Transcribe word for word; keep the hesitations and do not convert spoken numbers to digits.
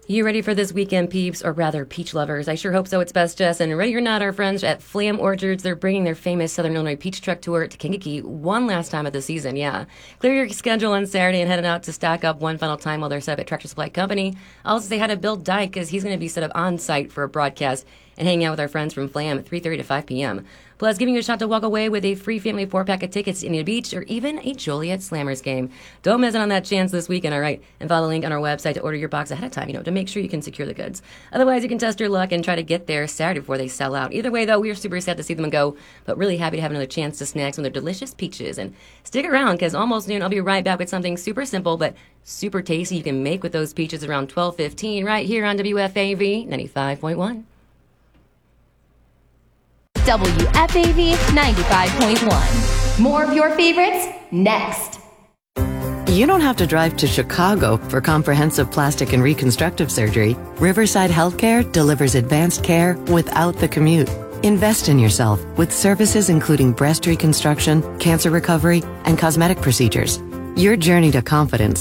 You ready for this weekend, peeps, or rather peach lovers? I sure hope so. It's Best Jess, and ready or not, our friends at Flam Orchards, they're bringing their famous Southern Illinois Peach Truck Tour to Kankakee one last time of the season, yeah. Clear your schedule on Saturday and head out to stack up one final time while they're set up at Tractor Supply Company. I'll also say hi to Bill Dyke, because he's going to be set up on site for a broadcast and hanging out with our friends from Flam at three thirty to five p.m. Plus, giving you a shot to walk away with a free family four-pack of tickets to Indian Beach or even a Joliet Slammers game. Don't miss out on that chance this weekend, all right? And follow the link on our website to order your box ahead of time, you know, to make sure you can secure the goods. Otherwise, you can test your luck and try to get there Saturday before they sell out. Either way, though, we are super sad to see them go, but really happy to have another chance to snack some of their delicious peaches. And stick around, because almost noon, I'll be right back with something super simple but super tasty you can make with those peaches around twelve fifteen right here on W F A V ninety-five point one. W F A V ninety-five point one. More of your favorites next. You don't have to drive to Chicago for comprehensive plastic and reconstructive surgery. Riverside Healthcare delivers advanced care without the commute. Invest in yourself with services including breast reconstruction, cancer recovery, and cosmetic procedures. Your journey to confidence